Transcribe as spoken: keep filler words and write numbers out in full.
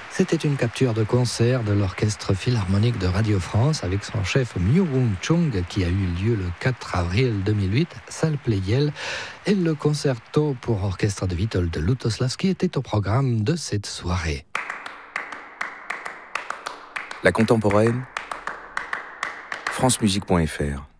C'était une capture de concert de l'Orchestre Philharmonique de Radio France avec son chef Myung Chung qui a eu lieu le quatre avril deux mille huit, salle Pleyel, et le concerto pour orchestre de Witold Lutosławski était au programme de cette soirée. La contemporaine, francemusique point f r